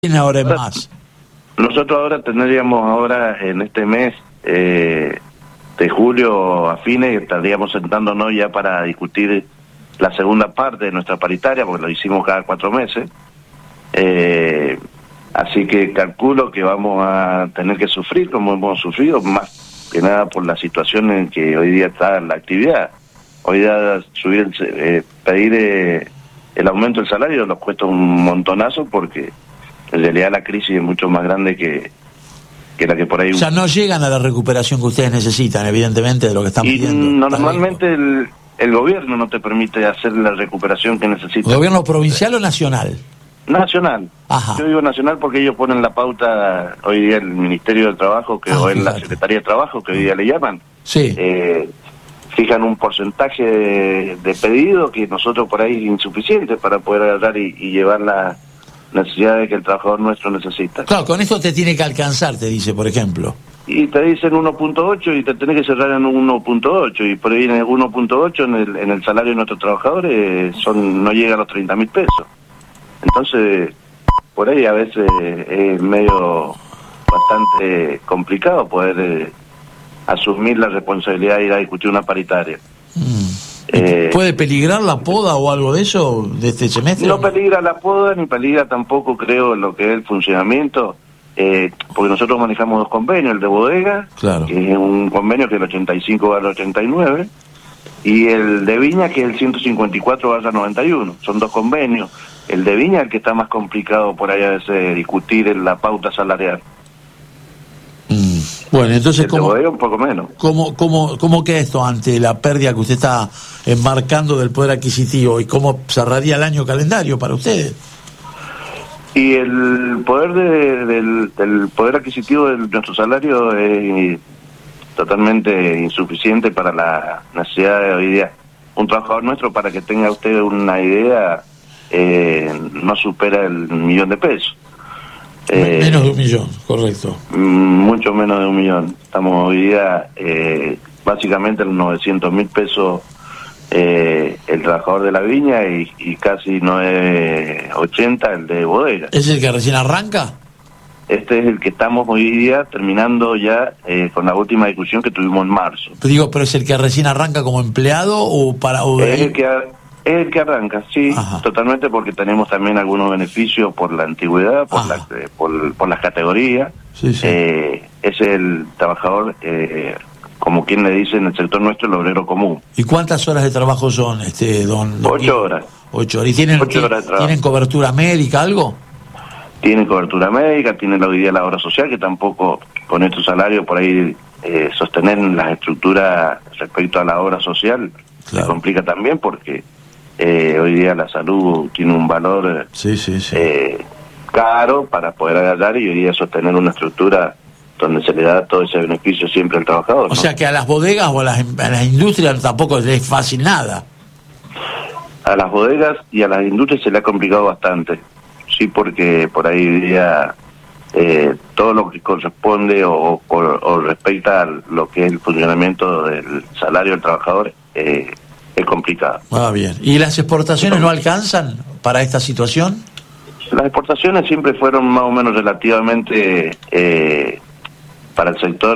¿Tiene ahora en más? Nosotros ahora tendríamos en este mes de julio a fines, estaríamos sentándonos ya para discutir la segunda parte de nuestra paritaria, porque lo hicimos cada 4 meses. Así que calculo que vamos a tener que sufrir como hemos sufrido, más que nada por la situación en que hoy día está la actividad. Hoy día pedir el aumento del salario nos cuesta un montonazo, porque en realidad la crisis es mucho más grande que la que por ahí... O sea, no llegan a la recuperación que ustedes necesitan, evidentemente, de lo que están pidiendo. Normalmente el gobierno no te permite hacer la recuperación que necesitas. ¿Gobierno provincial o nacional? Nacional. Ajá. Yo digo nacional porque ellos ponen la pauta hoy día, el Ministerio del Trabajo, o en la Secretaría de Trabajo, que hoy día le llaman. Sí. Fijan un porcentaje de pedido que nosotros por ahí es insuficiente para poder agarrar y llevar la necesidades que el trabajador nuestro necesita. Claro, con esto te tiene que alcanzar, te dice, por ejemplo. Y te dicen 1.8 y te tenés que cerrar en 1.8, y por ahí en el 1.8 en el salario de nuestros trabajadores no llega a los 30.000 pesos. Entonces, por ahí a veces es medio bastante complicado poder asumir la responsabilidad de ir a discutir una paritaria. ¿Puede peligrar la poda o algo de eso de este semestre? No peligra la poda, ni peligra tampoco, creo, lo que es el funcionamiento, porque nosotros manejamos 2 convenios, el de bodega, claro, que es un convenio que es el 85/89, y el de viña, que es el 154/91. Son 2 convenios. El de viña es el que está más complicado por ahí a veces discutir en la pauta salarial. Bueno, entonces, ¿cómo un poco menos? ¿Cómo queda esto ante la pérdida que usted está enmarcando del poder adquisitivo, y cómo cerraría el año calendario para ustedes? Y el poder del poder adquisitivo de nuestro salario es totalmente insuficiente para la necesidad de hoy día. Un trabajador nuestro, para que tenga usted una idea, no supera el 1.000.000 de pesos. Menos de 1.000.000, correcto. Mucho menos de 1.000.000. Estamos hoy día básicamente en 900.000 pesos el trabajador de la viña, y casi 980 el de bodega. ¿Es el que recién arranca? Este es el que estamos hoy día terminando ya con la última discusión que tuvimos en marzo. ¿Pero es el que recién arranca como empleado o para...? Es el que arranca, sí. Ajá. Totalmente, porque tenemos también algunos beneficios por la antigüedad, por las categorías. Sí, sí. Es el trabajador, como quien le dice en el sector nuestro, el obrero común. ¿Y cuántas horas de trabajo son, don? 8 horas. 8 horas. ¿Y tienen cobertura médica, algo? Tienen cobertura médica, tienen hoy día la obra social, que tampoco con estos salarios por ahí sostener las estructuras respecto a la obra social, claro, se complica también, porque hoy día la salud tiene un valor caro para poder agarrar, y hoy día sostener una estructura donde se le da todo ese beneficio siempre al trabajador, ¿no? O sea que a las bodegas o a las industrias tampoco es fácil nada. A las bodegas y a las industrias se le ha complicado bastante, sí, porque por ahí hoy día todo lo que corresponde o respecta a lo que es el funcionamiento del salario del trabajador es complicado. Bien. ¿Y las exportaciones no alcanzan para esta situación? Las exportaciones siempre fueron más o menos relativamente para el sector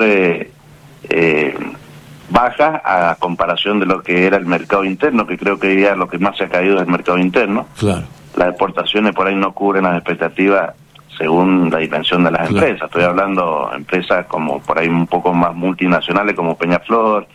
bajas a comparación de lo que era el mercado interno, que creo que ya lo que más se ha caído es el mercado interno. Claro. Las exportaciones por ahí no cubren las expectativas según la dimensión de las empresas. Estoy hablando de empresas como por ahí un poco más multinacionales, como Peñaflor,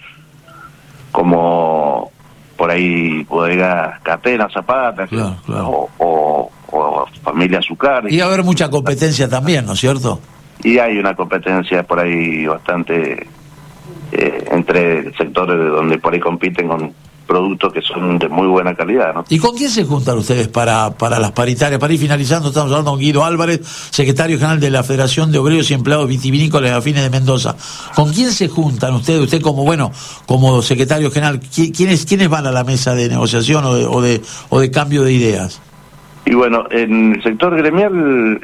como por ahí Bodega Catena, Zapata, claro. O Familia Azucar. Y va a haber mucha competencia también, ¿no es cierto? Y hay una competencia por ahí bastante entre sectores donde por ahí compiten con productos que son de muy buena calidad, ¿no? ¿Y con quién se juntan ustedes para las paritarias? Para ir finalizando, estamos hablando con Guido Álvarez, secretario general de la Federación de Obreros y Empleados Vitivinícolas y Afines de Mendoza. ¿Con quién se juntan ustedes? Usted como secretario general, ¿quiénes van a la mesa de negociación o de cambio de ideas? Y bueno, en el sector gremial,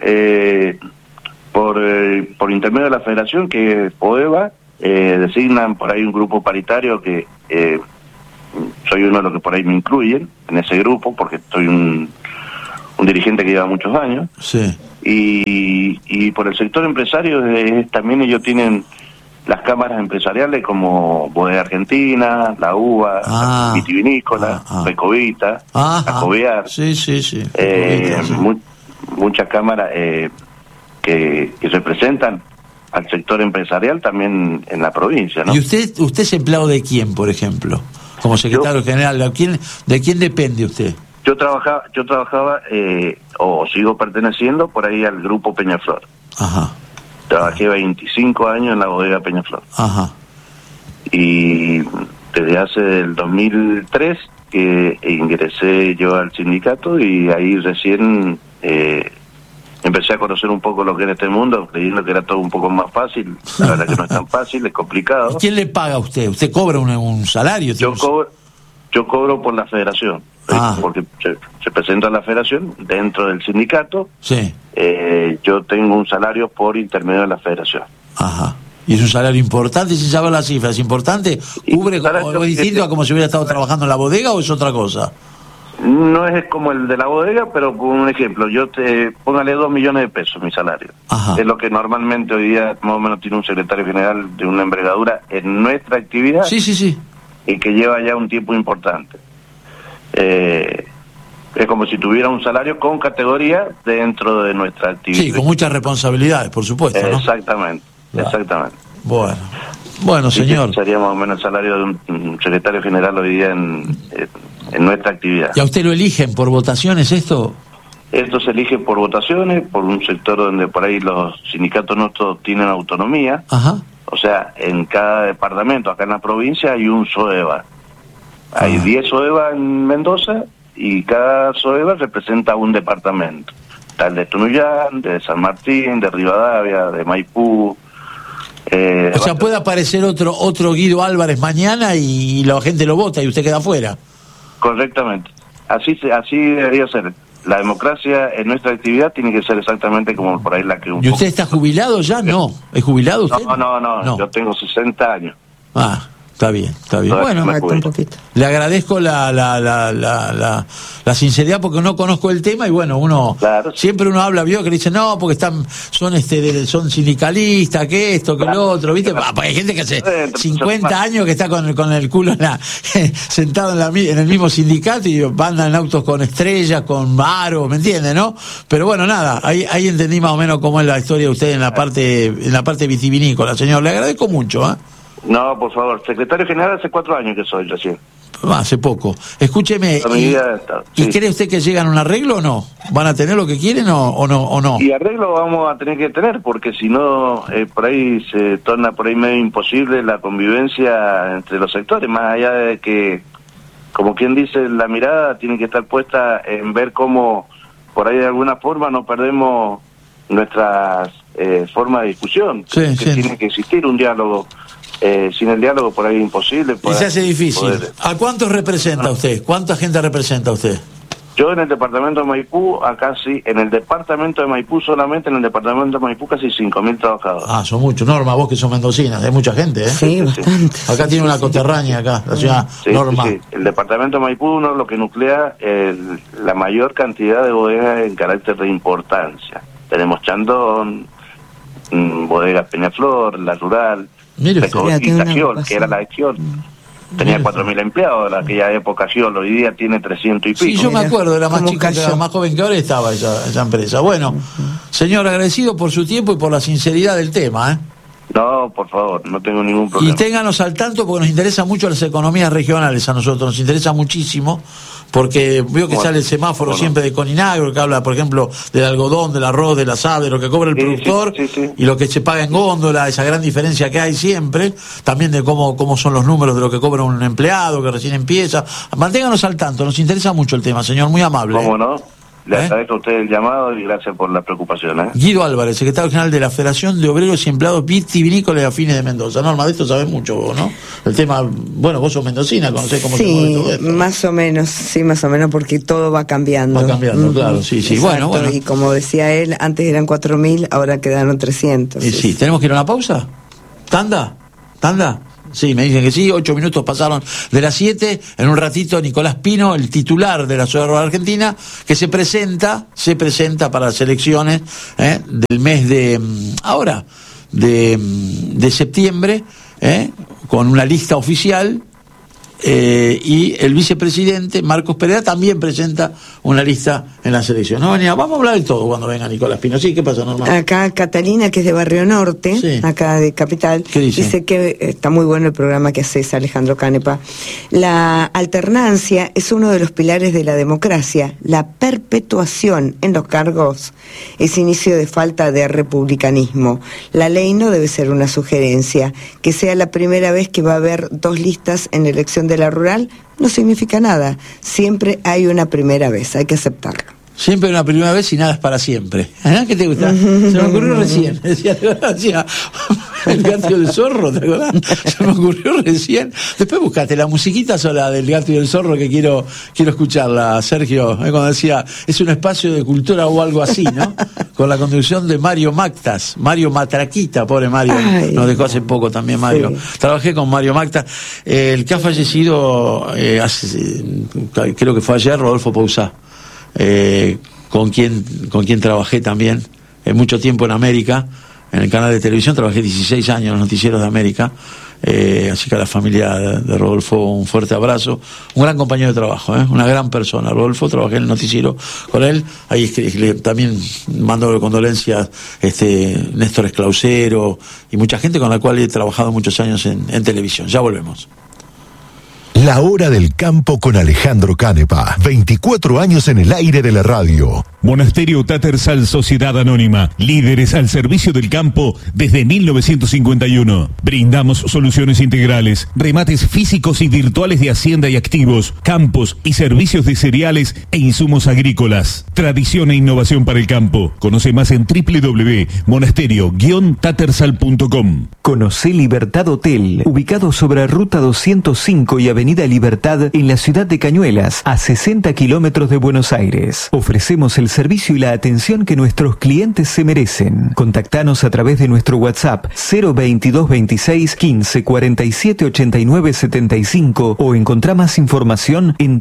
por intermedio de la Federación, que es POEVA, designan por ahí un grupo paritario que soy uno de los que por ahí me incluyen en ese grupo, porque estoy un dirigente que lleva muchos años. Sí. Y por el sector empresario también ellos tienen las cámaras empresariales como Bodega Argentina, La Uva, Vitivinícola, Recovita, Acobear. Sí. Muchas cámaras que representan al sector empresarial también en la provincia, ¿no? ¿Y usted es empleado de quién, por ejemplo? Como secretario general, ¿de quién depende usted? Yo trabajaba o sigo perteneciendo por ahí al grupo Peñaflor. Ajá. Trabajé 25 años en la bodega Peñaflor. Ajá. Y desde hace el 2003 que ingresé yo al sindicato y ahí recién empecé a conocer un poco lo que era este mundo, creyendo que era todo un poco más fácil. La verdad que no es tan fácil, es complicado. ¿Y quién le paga a usted? ¿Usted cobra un salario? Yo cobro por la federación, porque se presenta la federación dentro del sindicato. Sí. Yo tengo un salario por intermedio de la federación. Ajá. ¿Y es un salario importante? ¿Si sabe las cifras? ¿Es importante? ¿Cubre o es distinto a como si hubiera estado trabajando en la bodega o es otra cosa? No es como el de la bodega, pero por un ejemplo, póngale 2 millones de pesos mi salario. Ajá. Es lo que normalmente hoy día más o menos tiene un secretario general de una envergadura en nuestra actividad. Sí. Y que lleva ya un tiempo importante. Es como si tuviera un salario con categoría dentro de nuestra actividad. Sí, con muchas responsabilidades, por supuesto, ¿no? Exactamente. Bueno, señor. Sería más o menos el salario de un secretario general hoy día en nuestra actividad. ¿Y a usted lo eligen por votaciones esto? Esto se elige por votaciones, por un sector donde por ahí los sindicatos nuestros tienen autonomía. Ajá. O sea, en cada departamento, acá en la provincia, hay un SOEVA. Hay 10 SOEVA en Mendoza y cada SOEVA representa un departamento. Está el de Tunuyán, de San Martín, de Rivadavia, de Maipú. O sea, puede aparecer otro Guido Álvarez mañana y la gente lo vota y usted queda afuera. Correctamente. Así debería ser. La democracia en nuestra actividad tiene que ser exactamente como por ahí la que... ¿Y usted está jubilado ya? No. ¿Es jubilado usted? No. Yo tengo 60 años. Está bien. Bueno, un poquito. Le agradezco la sinceridad porque no conozco el tema y bueno, siempre uno habla, vio que le dice no, porque son sindicalistas, que esto, que lo otro, ¿viste? Porque hay gente que hace 50 años que está con el culo sentado en el mismo sindicato y andan en autos con estrellas, con aros, ¿me entiende, no? Pero bueno, nada, ahí entendí más o menos cómo es la historia de usted en la parte vitivinícola, señor. Le agradezco mucho, ¿eh? No, por favor. Secretario general hace 4 años que soy recién. Hace poco. Escúcheme, ¿y cree usted que llegan a un arreglo o no? ¿Van a tener lo que quieren o no? Y arreglo vamos a tener que tener, porque si no, por ahí se torna por ahí medio imposible la convivencia entre los sectores, más allá de que, como quien dice, la mirada tiene que estar puesta en ver cómo, por ahí de alguna forma, no perdemos nuestras formas de discusión. Tiene que existir un diálogo. Sin el diálogo por ahí es imposible. Y se hace difícil. ¿A cuántos representa usted? ¿Cuánta gente representa usted? Yo en el departamento de Maipú, en el departamento de Maipú, solamente en el departamento de Maipú casi 5.000 trabajadores. Son muchos. Norma, vos que sos mendocinas, hay mucha gente, ¿eh? Sí, bastante. Acá tiene una coterránea acá, la ciudad Norma. Sí. El departamento de Maipú es lo que nuclea la mayor cantidad de bodegas en carácter de importancia. Tenemos Chandón, bodegas Peñaflor, La Rural, Mire usted, Giol, que era la de Giol. Tenía 4.000 empleados en aquella época Giol, hoy día tiene 300 y pico. Sí, yo me acuerdo, era más chica, era más joven que ahora, estaba esa empresa. Bueno, señor, agradecido por su tiempo y por la sinceridad del tema, ¿eh? No, por favor, no tengo ningún problema. Y ténganos al tanto porque nos interesa mucho las economías regionales a nosotros, nos interesa muchísimo, porque veo que sale el semáforo siempre de Coninagro, que habla, por ejemplo, del algodón, del arroz, del asado, de lo que cobra el productor y lo que se paga en góndola, esa gran diferencia que hay siempre, también de cómo son los números de lo que cobra un empleado que recién empieza. Manténganos al tanto, nos interesa mucho el tema, señor, muy amable. ¿Cómo no? Le agradezco a usted el llamado y gracias por la preocupación. Guido Álvarez, secretario general de la Federación de Obreros y Empleados Vitivinícolas y Afines de Mendoza. Norma, de esto sabes mucho vos, ¿no? El tema, bueno, vos sos mendocina, conocés cómo se mueve todo esto. Más o menos, porque todo va cambiando. Va cambiando, claro, sí. Exacto. Bueno. Y como decía él, antes eran 4.000, ahora quedaron 300. Sí, ¿tenemos que ir a una pausa? ¿Tanda? Sí, me dicen que sí, 8 minutos pasaron de las 7. En un ratito Nicolás Pino, el titular de la Sociedad Rural Argentina, que se presenta para las elecciones del mes de septiembre, con una lista oficial. Y el vicepresidente Marcos Pereira también presenta una lista en las elecciones. No, vamos a hablar de todo cuando venga Nicolás Pino. Sí, ¿qué pasa, Norma? Acá Catalina, que es de Barrio Norte, sí, acá de Capital, dice que está muy bueno el programa que haces, Alejandro Canepa. La alternancia es uno de los pilares de la democracia. La perpetuación en los cargos es inicio de falta de republicanismo. La ley no debe ser una sugerencia. Que sea la primera vez que va a haber 2 listas en elección de la rural no significa nada. Siempre hay una primera vez, hay que aceptarlo. Siempre una primera vez y nada es para siempre. ¿Qué te gusta? Se me ocurrió recién. Decía el gato y el zorro, ¿te acordás? Se me ocurrió recién. Después buscaste la musiquita sola del gato y el zorro, que quiero escucharla, Sergio. Cuando decía, es un espacio de cultura o algo así, ¿no? Con la conducción de Mario Mactas. Mario Matraquita, pobre Mario. Ay, nos dejó hace poco también Mario. Sí. Trabajé con Mario Mactas. El que ha fallecido, creo que fue ayer, Rodolfo Pousá. Con quien trabajé también mucho tiempo en América, en el canal de televisión. Trabajé 16 años en los noticieros de América, así que a la familia de Rodolfo un fuerte abrazo. Un gran compañero de trabajo, una gran persona Rodolfo. Trabajé en el noticiero con él. Ahí también mando condolencias Néstor Esclausero y mucha gente con la cual he trabajado muchos años en televisión. Ya volvemos. La Hora del Campo con Alejandro Canepa. 24 años en el aire de la radio. Monasterio Tattersall Sociedad Anónima. Líderes al servicio del campo desde 1951. Brindamos soluciones integrales, remates físicos y virtuales de hacienda y activos, campos y servicios de cereales e insumos agrícolas. Tradición e innovación para el campo. Conoce más en www.monasterio-tattersall.com. Conoce Libertad Hotel, ubicado sobre Ruta 205 y Avenida Libertad en la ciudad de Cañuelas, a 60 kilómetros de Buenos Aires. Ofrecemos el servicio y la atención que nuestros clientes se merecen. Contactanos a través de nuestro WhatsApp 02226 15 47 89 75 o encontrá más información en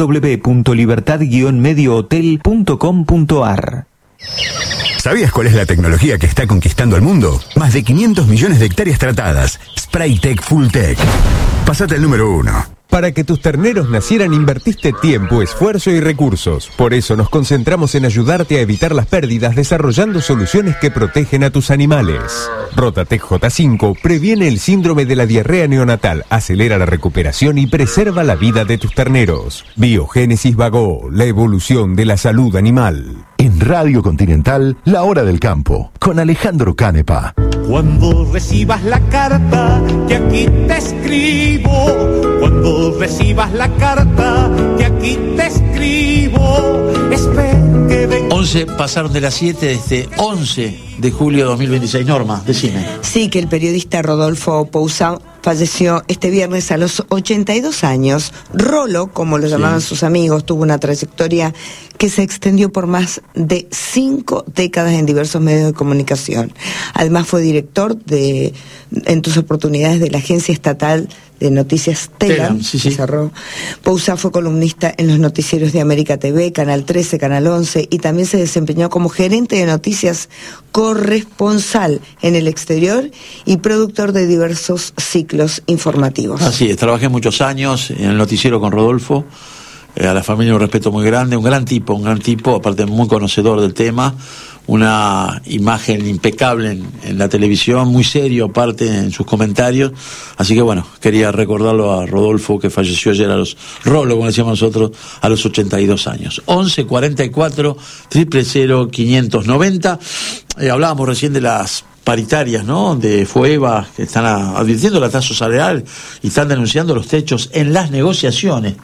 www.libertad-mediohotel.com.ar. ¿Sabías cuál es la tecnología que está conquistando el mundo? Más de 500 millones de hectáreas tratadas. Spraytec Fulltech. Pásate al número 1. Para que tus terneros nacieran invertiste tiempo, esfuerzo y recursos. Por eso nos concentramos en ayudarte a evitar las pérdidas desarrollando soluciones que protegen a tus animales. Rotatec J5 previene el síndrome de la diarrea neonatal, acelera la recuperación y preserva la vida de tus terneros. Biogénesis Vago, la evolución de la salud animal. En Radio Continental, La Hora del Campo, con Alejandro Canepa. Cuando recibas la carta que aquí te escribo, cuando recibas la carta que aquí te escribo, espero que venga. 11 pasaron de las 7 de este 11 de julio de 2026. Norma, decime. Sí, que el periodista Rodolfo Pousá falleció este viernes a los 82 años. Rolo, como lo llamaban sus amigos, tuvo una trayectoria que se extendió por más de 5 décadas en diversos medios de comunicación. Además fue director en tus oportunidades de la Agencia Estatal de Noticias Telam. Pousá fue columnista en los noticieros de América TV, Canal 13, Canal 11, y también se desempeñó como gerente de noticias corresponsal en el exterior y productor de diversos ciclos informativos. Así es, trabajé muchos años en el noticiero con Rodolfo. A la familia un respeto muy grande, un gran tipo, aparte muy conocedor del tema, una imagen impecable en la televisión, muy serio aparte en sus comentarios, así que bueno, quería recordarlo a Rodolfo, que falleció ayer Rolo, como decíamos nosotros, a los 82 años. 11 44 000 590. Hablábamos recién de las paritarias, ¿no? De FUEVA, que están advirtiendo la tasa salarial y están denunciando los techos en las negociaciones.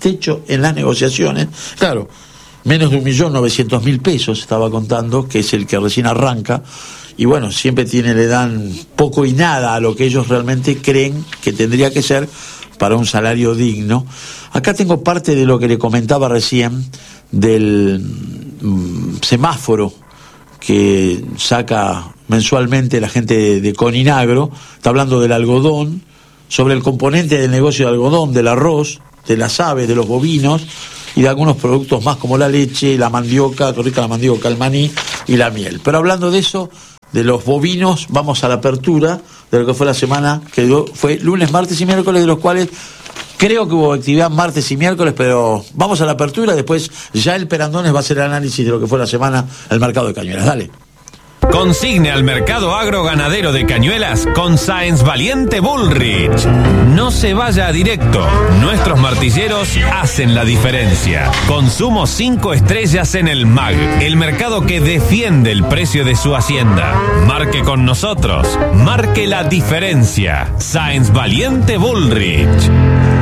Claro, menos de 1.900.000 pesos, estaba contando, que es el que recién arranca, y bueno, siempre le dan poco y nada a lo que ellos realmente creen que tendría que ser para un salario digno. Acá tengo parte de lo que le comentaba recién del semáforo que saca mensualmente la gente de Coninagro. Está hablando del algodón, sobre el componente del negocio de algodón, del arroz, de las aves, de los bovinos y de algunos productos más como la leche, la mandioca, qué rica la mandioca, el maní y la miel. Pero hablando de eso, de los bovinos, vamos a la apertura de lo que fue la semana, que fue lunes, martes y miércoles, de los cuales creo que hubo actividad martes y miércoles, pero vamos a la apertura, después ya el Perandones va a hacer el análisis de lo que fue la semana el mercado de Cañuelas. Dale. Consigne al mercado agroganadero de Cañuelas con Sáenz Valiente Bullrich. No se vaya a directo. Nuestros martilleros hacen la diferencia. Consumo 5 estrellas en el MAG, el mercado que defiende el precio de su hacienda. Marque con nosotros. Marque la diferencia. Sáenz Valiente Bullrich.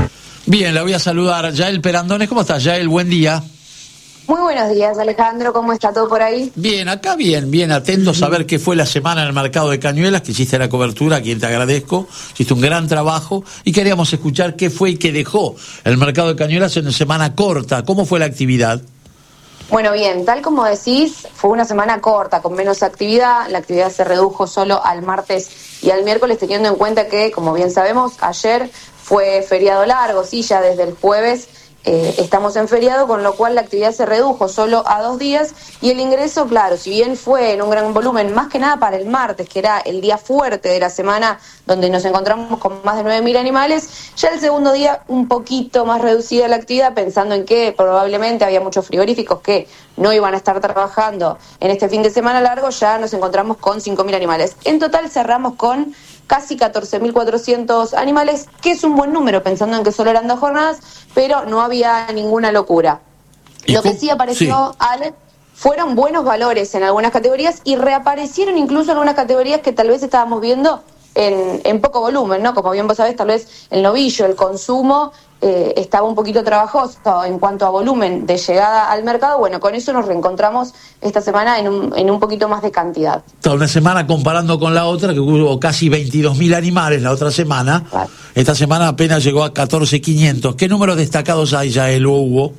Bien, la voy a saludar a Yael Perandones. ¿Cómo estás, Yael? Buen día. Muy buenos días, Alejandro. ¿Cómo está todo por ahí? Bien, acá bien atentos a ver qué fue la semana en el mercado de Cañuelas, que hiciste la cobertura, a quien te agradezco. Hiciste un gran trabajo y queríamos escuchar qué fue y qué dejó el mercado de Cañuelas en una semana corta. ¿Cómo fue la actividad? Bueno, bien, tal como decís, fue una semana corta, con menos actividad. La actividad se redujo solo al martes y al miércoles, teniendo en cuenta que, como bien sabemos, ayer fue feriado largo, sí, ya desde el jueves estamos en feriado, con lo cual la actividad se redujo solo a 2 días y el ingreso, claro, si bien fue en un gran volumen, más que nada para el martes, que era el día fuerte de la semana, donde nos encontramos con más de 9.000 animales, ya el segundo día un poquito más reducida la actividad, pensando en que probablemente había muchos frigoríficos que no iban a estar trabajando en este fin de semana largo, ya nos encontramos con 5.000 animales. En total cerramos con casi 14.400 animales, que es un buen número, pensando en que solo eran 2 jornadas, pero no había ninguna locura. Lo que sí apareció, sí, Ale, fueron buenos valores en algunas categorías y reaparecieron incluso algunas categorías que tal vez estábamos viendo en poco volumen, ¿no? Como bien vos sabés, tal vez el novillo, el consumo, estaba un poquito trabajoso en cuanto a volumen de llegada al mercado. Bueno, con eso nos reencontramos esta semana en un poquito más de cantidad. Una semana comparando con la otra, que hubo casi 22.000 animales la otra semana. Claro. Esta semana apenas llegó a 14.500. ¿Qué números destacados hay ya, Hugo?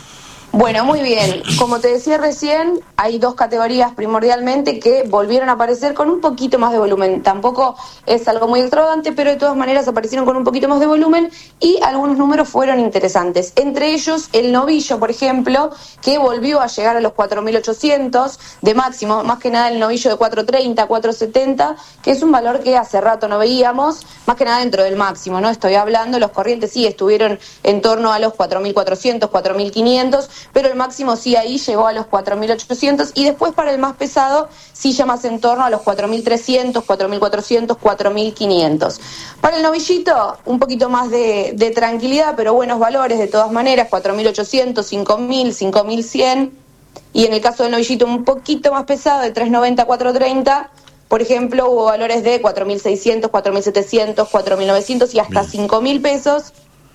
Bueno, muy bien. Como te decía recién, hay 2 categorías primordialmente que volvieron a aparecer con un poquito más de volumen. Tampoco es algo muy extravagante, pero de todas maneras aparecieron con un poquito más de volumen y algunos números fueron interesantes. Entre ellos, el novillo, por ejemplo, que volvió a llegar a los 4.800 de máximo, más que nada el novillo de 4.30, 4.70, que es un valor que hace rato no veíamos, más que nada dentro del máximo, ¿no? Estoy hablando, los corrientes sí estuvieron en torno a los 4.400, 4.500, pero el máximo sí ahí llegó a los 4.800 y después para el más pesado sí ya más en torno a los 4.300, 4.400, 4.500. Para el novillito un poquito más de tranquilidad, pero buenos valores de todas maneras, 4.800, 5.000, 5.100, y en el caso del novillito un poquito más pesado, de 3.90, 4.30, por ejemplo, hubo valores de 4.600, 4.700, 4.900 y hasta 5.000 pesos.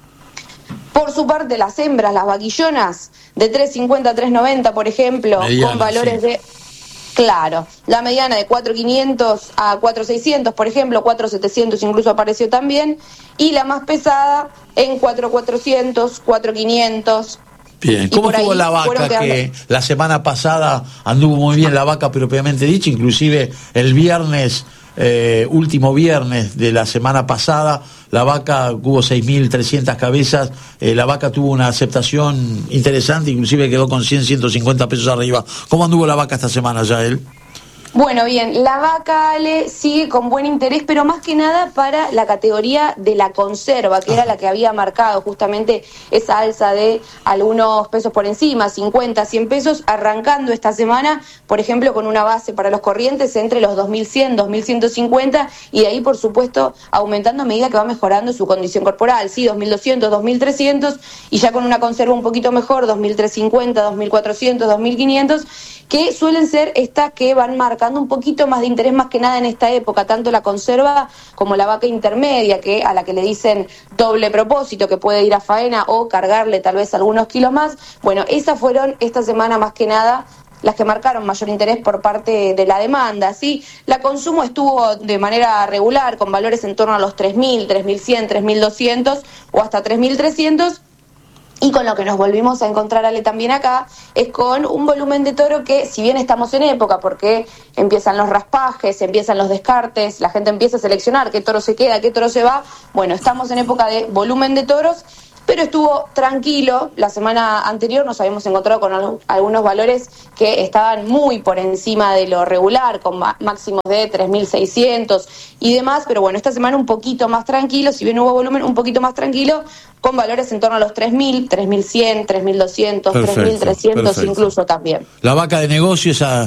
Por su parte, las hembras, las vaquillonas, de 3.50 a 3.90, por ejemplo, mediana, con valores sí, de... Claro, la mediana de 4.500 a 4.600, por ejemplo, 4.700 incluso apareció también, y la más pesada en 4.400, 4.500... Bien, ¿cómo estuvo la vaca que la semana pasada anduvo muy bien la vaca propiamente dicha? Inclusive el viernes, último viernes de la semana pasada, la vaca hubo 6.300 cabezas, la vaca tuvo una aceptación interesante, inclusive quedó con 100, 150 pesos arriba. ¿Cómo anduvo la vaca esta semana, Yael? Bueno, bien, la vaca, Ale, sigue con buen interés, pero más que nada para la categoría de la conserva, que era la que había marcado justamente esa alza de algunos pesos por encima, 50, 100 pesos, arrancando esta semana, por ejemplo, con una base para los corrientes entre los 2.100, 2.150, y de ahí, por supuesto, aumentando a medida que va mejorando su condición corporal, sí, 2.200, 2.300, y ya con una conserva un poquito mejor, 2.350, 2.400, 2.500, que suelen ser estas que van marcando un poquito más de interés, más que nada en esta época, tanto la conserva como la vaca intermedia, que a la que le dicen doble propósito, que puede ir a faena o cargarle tal vez algunos kilos más. Bueno, esas fueron esta semana más que nada las que marcaron mayor interés por parte de la demanda, ¿sí? La consumo estuvo de manera regular, con valores en torno a los 3.000, 3.100, 3.200 o hasta 3.300, Y con lo que nos volvimos a encontrar, Ale, también acá, es con un volumen de toro que, si bien estamos en época, porque empiezan los raspajes, empiezan los descartes, la gente empieza a seleccionar qué toro se queda, qué toro se va, bueno, estamos en época de volumen de toros, pero estuvo tranquilo. La semana anterior nos habíamos encontrado con algunos valores que estaban muy por encima de lo regular, con máximos de 3.600 y demás, pero bueno, esta semana un poquito más tranquilo, si bien hubo volumen, un poquito más tranquilo, con valores en torno a los 3.000, 3.100, 3.200, 3.300 incluso también. La vaca de negocio,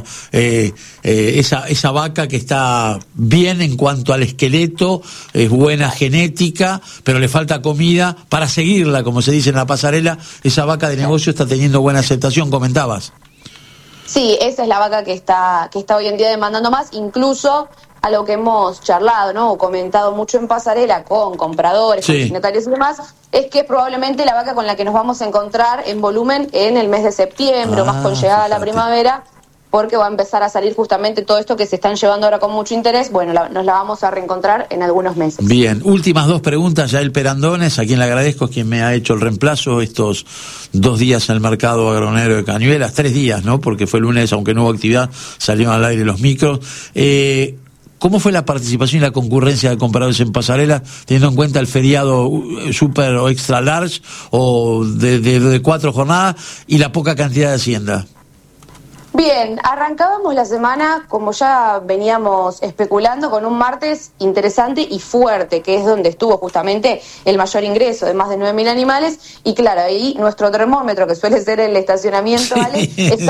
esa vaca que está bien en cuanto al esqueleto, es buena genética, pero le falta comida para seguirla, como se dice en la pasarela. Esa vaca de negocio está teniendo buena aceptación, comentabas. Sí, esa es la vaca que está hoy en día demandando más, incluso a lo que hemos charlado, ¿no? O comentado mucho en pasarela con compradores, con destinatarios y demás, es que probablemente la vaca con la que nos vamos a encontrar en volumen en el mes de septiembre, más con llegada a la primavera, porque va a empezar a salir justamente todo esto que se están llevando ahora con mucho interés. Bueno, nos la vamos a reencontrar en algunos meses. Bien, últimas dos preguntas. Yael Perandones, a quien le agradezco, es quien me ha hecho el reemplazo estos 2 días en el mercado agroganadero de Cañuelas, 3 días, ¿no? Porque fue el lunes, aunque no hubo actividad, salieron al aire los micros. ¿Cómo fue la participación y la concurrencia de compradores en pasarela, teniendo en cuenta el feriado super o extra large o de 4 jornadas y la poca cantidad de hacienda? Bien, arrancábamos la semana, como ya veníamos especulando, con un martes interesante y fuerte, que es donde estuvo justamente el mayor ingreso de más de 9.000 animales, y claro, ahí nuestro termómetro, que suele ser el estacionamiento, ¿vale?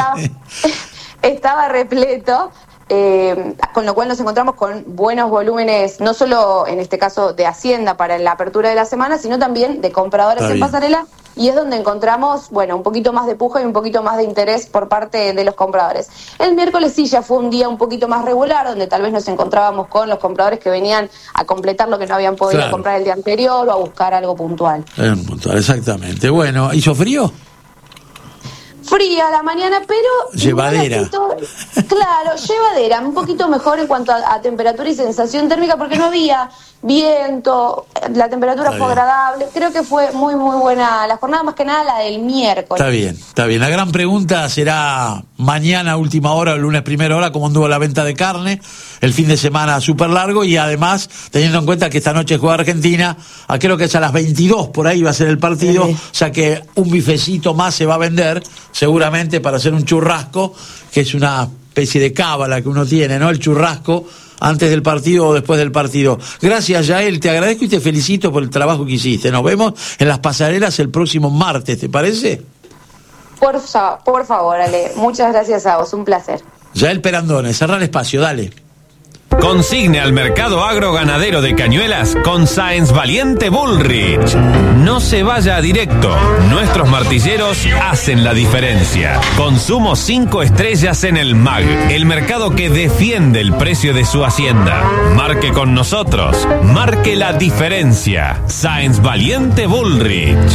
Estaba repleto. Con lo cual nos encontramos con buenos volúmenes, no solo en este caso de hacienda para la apertura de la semana, sino también de compradores en pasarela, y es donde encontramos, bueno, un poquito más de puja y un poquito más de interés por parte de los compradores. El miércoles sí ya fue un día un poquito más regular, donde tal vez nos encontrábamos con los compradores que venían a completar lo que no habían podido comprar el día anterior o a buscar algo puntual. Exactamente. Bueno, ¿hizo frío? Fría la mañana, pero llevadera. Claro, llevadera, un poquito mejor en cuanto a temperatura y sensación térmica, porque no había viento, la temperatura fue agradable. Creo que fue muy muy buena la jornada, más que nada la del miércoles. Está bien. La gran pregunta será mañana última hora o lunes primera hora cómo anduvo la venta de carne, el fin de semana súper largo, y además teniendo en cuenta que esta noche juega Argentina, creo que es a las 22 por ahí va a ser el partido, o sea que un bifecito más se va a vender seguramente para hacer un churrasco, que es una especie de cábala que uno tiene, ¿no? El churrasco antes del partido o después del partido. Gracias, Yael, te agradezco y te felicito por el trabajo que hiciste. Nos vemos en las pasarelas el próximo martes, ¿te parece? Por favor, Ale, muchas gracias a vos, un placer. Yael Perandones, cerrar el espacio, dale. Consigne al mercado agroganadero de Cañuelas con Sáenz Valiente Bullrich. No se vaya a directo. Nuestros martilleros hacen la diferencia. Consumo 5 estrellas en el MAG, el mercado que defiende el precio de su hacienda. Marque con nosotros. Marque la diferencia. Sáenz Valiente Bullrich.